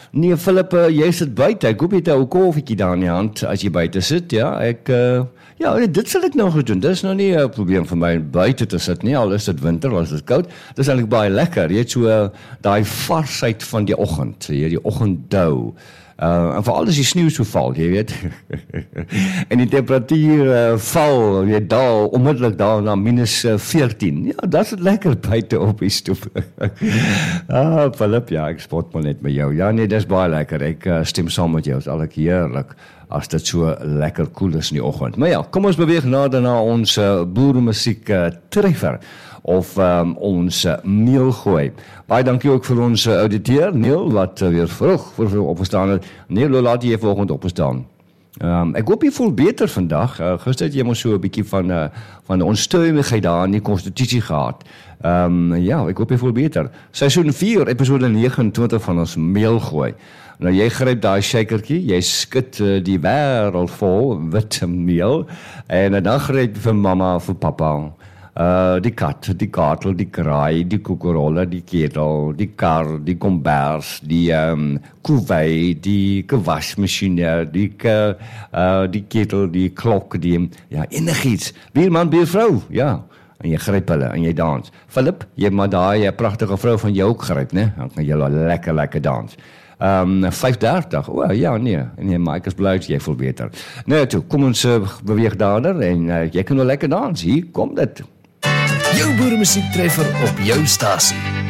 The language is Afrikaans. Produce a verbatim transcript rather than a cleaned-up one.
Nee, Philip, uh, jy sit buite. Ek hoop jy het 'n ou koffietjie daar in die hand as jy buite sit, ja. Ek uh, ja, dit sal ek nou goed doen. Dis nou nie 'n probleem vir my buite te sit nie, al is dit winter, al is dit koud. Dis eintlik baie lekker. Jy het so uh, daai varsheid van die oggend, jy die oggenddou. Uh, en veral as die sneeu so val, jy weet, en die temperatuur uh, val, jy daal, onmiddellik daal na minus veertien, ja, dat is het lekker buiten op die stoep. ah, Philip, ja, ek spot maar net met jou, ja, nee, dat is baie lekker, ek uh, stem saam met jou, is eigenlijk heerlijk, as dit so lekker koel is in die oggend. Maar ja, kom ons beweeg nader na ons uh, boeremusiek uh, treffer, of um, ons uh, meelgooi. Baie dankie ook vir ons uh, auditeur, Neil, wat uh, weer vroeg, vroeg, vroeg opgestaan het. Neil, hoe laat jy vanoggend opgestaan? Um, ek hoop jy voel beter vandag. Uh, gister het jy maar so 'n bietjie van, uh, van onstuimigheid daar in die konstitusie gehad. Um, ja, ek hoop jy voel beter. Seisoen vier, episode nege en twintig van ons meelgooi. Nou, jy gryp daai shakertjie, jy skit uh, die wêreld vol wit meel, en uh, dan gryp jy vir mamma, vir papa, Uh, die kat, die katel, die kraai, die koekerolle, die ketel, die kar, die kombers, die um, koevei, die gewasmachine, die, uh, uh, die ketel, die klok, die, ja, enigiets. Bierman, biervrou, ja. En jy gryp hulle, en jy dans. Philip, jy maar daai pragtige vrou van jou ook gryp, ne? Dan kan jy lekker, lekker dans. Um, vyf dertig, o, ja, nee, nee, maar ek is blij, jy voel beter. Nou toe, kom ons uh, beweeg daarder, en uh, jy kan nou lekker dans, hier kom dit. Jou boeremusiek treffer op jou stasie.